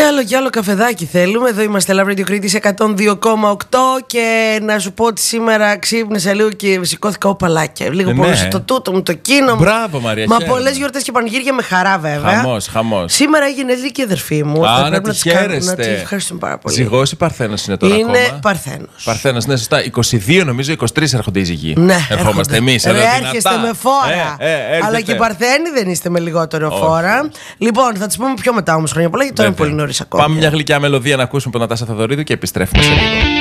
κι άλλο καφεδάκι θέλουμε. Εδώ είμαστε Love Radio Κρήτης 102,8. Και να σου πω ότι σήμερα ξύπνησα λίγο και σηκώθηκα οπαλάκια. Λίγο πόνισε το τούτο μου, το κίνο μου. Μπράβο, Μαρία. Μα πολλές γιορτές και πανηγύρια με χαρά, βέβαια. Χαμός. Σήμερα έγινε η αδερφή μου. Να τη χαίρεστε. Να τη ευχαριστούμε πάρα πολύ. Ζυγός ή Παρθένος είναι τώρα? Είναι ακόμα? Παρθένος. Παρθένος, ναι, σωστά. 22 νομίζω, 23 έρχονται οι ζυγοί. Ναι, ερχόμαστε εμείς. Έρχεστε με φόρα. Αλλά και οι Παρθένοι δεν είστε με λιγότερο φόρα. Λοιπόν, θα τις πούμε πιο μετά όμως, χρόνια πολλά, γιατί τώρα είναι πολύ νωρίς ακόμα. Πάμε μια γλυκιά μελωδία να ακούσουμε τον Νατάσα Θεοδωρίδου και επιστρέφουμε σε λίγο.